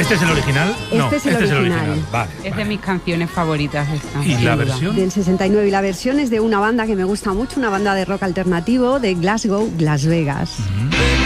¿Este es el original? No, Este es el original. Vale, Es vale. de mis canciones favoritas esta. ¿Y sin la duda. versión? Del 69. Y la versión es de una banda que me gusta mucho, una banda de rock alternativo de Glasgow, Las Vegas. Mm.